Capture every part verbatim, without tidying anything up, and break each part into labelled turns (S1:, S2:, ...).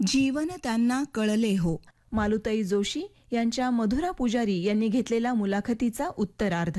S1: जीवन त्यांना कळले हो. मालुताई जोशी यांच्या मधुरा पुजारी यांनी घेतलेला मुलाखतीचा उत्तरार्ध.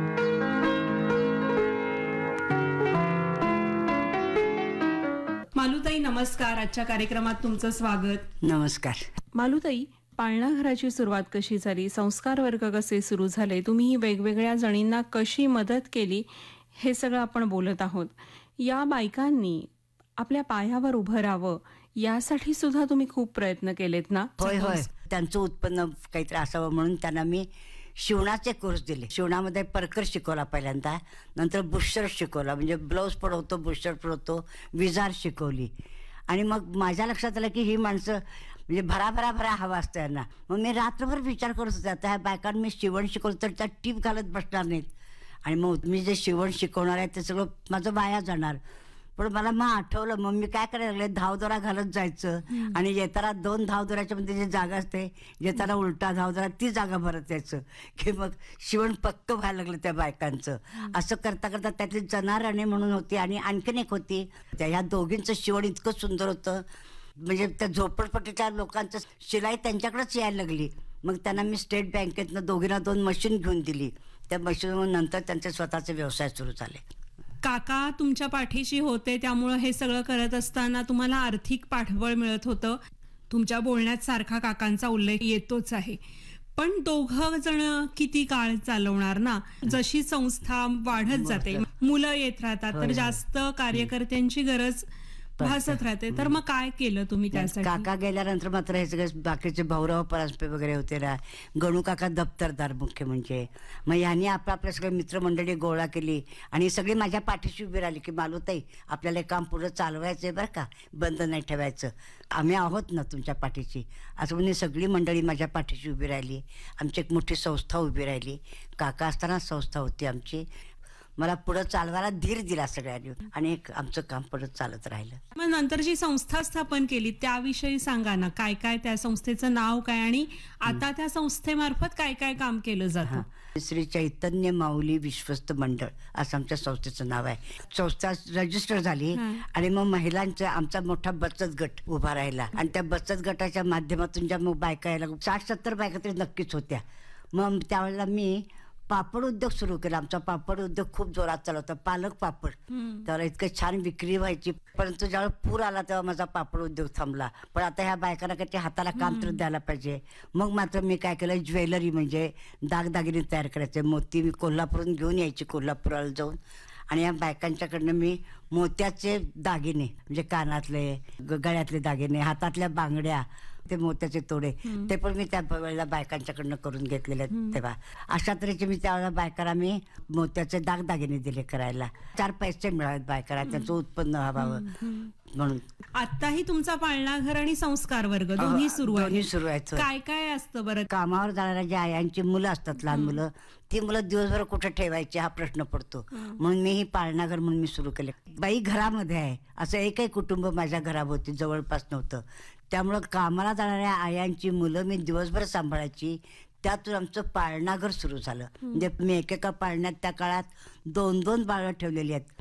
S2: मालुताई नमस्कार. आजच्या कार्यक्रमात तुमचं स्वागत.
S3: नमस्कार.
S1: मालुताई, पाळणा घराची सुरुवात कशी झाली, संस्कार वर्ग कसे सुरू झाले, तुम्ही वेगवेगळ्या जणींना कशी मदत केली, हे सगळं आपण बोलत आहोत. या बायकांनी आपल्या पायावर उभं राहावं यासाठी सुद्धा तुम्ही खूप प्रयत्न केलेत ना?
S3: होय होय. त्यांचं उत्पन्न काहीतरी असावं म्हणून त्यांना मी शिवणाचे कोर्स दिले. शिवणामध्ये परकर शिकवला पहिल्यांदा, नंतर बुशर्ट शिकवला, म्हणजे ब्लाऊज पडवतो, बुशर्ट पडवतो, विजार शिकवली. आणि मग माझ्या लक्षात आलं की ही माणसं म्हणजे भराभरा भरा हवा असतं यांना. मग मी रात्रभर विचार करत होते, आता ह्या बायकांना मी शिवण शिकवलं तर त्या टीप घालत बसणार नाहीत, आणि मग मी जे शिवण शिकवणार आहे ते सगळं माझं वाया जाणार. पण मला मग आठवलं, मग मी काय करायला लागले, धावदोरा घालत जायचं, आणि येताना दोन धावदोऱ्याच्या मध्ये जी जागा असते, येताना उलटा धावदोरा ती जागा भरत यायचं, की मग शिवण पक्क व्हायला लागलं त्या बायकांचं. असं करता करता त्यातली जनाराणे म्हणून होती आणि आणखीन एक होती, त्या ह्या दोघींचं शिवण इतकं सुंदर होतं, म्हणजे त्या झोपडपट्टीच्या लोकांचं शिलाई त्यांच्याकडेच यायला लागली. मग त्यांना मी स्टेट बँकेतनं दोघींना दोन मशीन घेऊन दिली. त्या मशीनवर नंतर त्यांचे स्वतःचे व्यवसाय सुरू झाले.
S2: काका तुमच्या पाठीशी होते, त्यामुळे हे सगळं करत असताना तुम्हाला आर्थिक पाठबळ मिळत होतं. तुमच्या बोलण्यात सारखा काकांचा उल्लेख येतोच आहे. पण दोघं जण किती काळ चालवणार ना? जशी संस्था वाढत जाते, मुलं येत राहतात, तर जास्त कार्यकर्त्यांची गरज भासत राहते. तर मग काय केलं तुम्ही त्यासाठी?
S3: काका गेल्यानंतर मात्र हे सगळे बाकीचे भाऊराव परांजपे वगैरे होते ना, गणू काका दप्तरदार मुख्य म्हणजे, मग यांनी आपलं आपल्या सगळे मित्रमंडळी गोळा केली आणि सगळी माझ्या पाठीशी उभी राहिली की मालुताई, आपल्याला काम पुढे चालवायचंय बरं का, बंद नाही ठेवायचं, आम्ही आहोत ना तुमच्या पाठीशी. असं म्हणजे सगळी मंडळी माझ्या पाठीशी उभी राहिली. आमची एक मोठी संस्था उभी राहिली. काका असताना संस्था होती आमची. मला पुढे चालवायला धीर दिला सगळ्यांनी, आणि एक आमचं काम पुढे चालत राहिलं.
S2: मग नंतर जी संस्था स्थापन केली त्याविषयी सांगा ना. काय काय त्या संस्थेचं नाव काय, आणि आता त्या संस्थेमार्फत काय काय काम केलं जातं?
S3: श्री चैतन्य माऊली विश्वस्त मंडळ असं आमच्या संस्थेचं नाव आहे. संस्था रजिस्टर झाली आणि मग महिलांचा आमचा मोठा बचत गट उभा राहिला, आणि त्या बचत गटाच्या माध्यमातून ज्या मग बायका यायला साठ सत्तर बायका तरी नक्कीच होत्या. मग त्यावेळेला मी पापड उद्योग सुरू केला. आमचा पापड उद्योग खूप जोरात चालू होता, पालक पापड. त्याला इतकं छान विक्री व्हायची, परंतु ज्यावेळेस पूर आला तेव्हा माझा पापड उद्योग थांबला. पण आता ह्या बायकांना काही ते हाताला काम तर द्यायला पाहिजे. मग मात्र मी काय केलं, ज्वेलरी म्हणजे दागदागिने तयार करायचे. मोती मी कोल्हापूरून घेऊन यायची, कोल्हापुराला जाऊन, आणि या बायकांच्याकडनं मी मोत्याचे दागिने म्हणजे कानातले, गळ्यातले दागिने, हातातल्या बांगड्या, ते मोत्याचे तोडे, ते पण मी त्या वेळेला बायकांच्याकडनं करून घेतलेले आहेत. तेव्हा अशा तऱ्हेचे मी त्यावेळेला बायकांना मी मोत्याचे दागदागिने दिले करायला. चार पैसे मिळावेत बायकांना, त्यांचं उत्पन्न व्हावं म्हणून.
S2: आताही तुमचा पाळणा घर आणि संस्कार वर्ग दोन्ही सुरू आहे.
S3: सुरू आहेत.
S2: काय काय असतं बरं?
S3: कामावर जाणाऱ्या ज्या आयांची मुलं असतात, लहान मुलं, ती मुलं दिवसभर कुठे ठेवायची हा प्रश्न पडतो. म्हणून मी ही पाळणा घर म्हणून मी सुरू केले. बाई घरामध्ये आहे असं एकही कुटुंब माझ्या घराभोवती जवळपास नव्हतं. त्यामुळं कामाला जाणाऱ्या आयांची मुलं मी दिवसभर सांभाळायची. त्यातून आमचं पाळणाघर सुरू झालं. म्हणजे मी एकेका पाळण्यात त्या काळात दोन दोन बाळं ठेवलेली आहेत.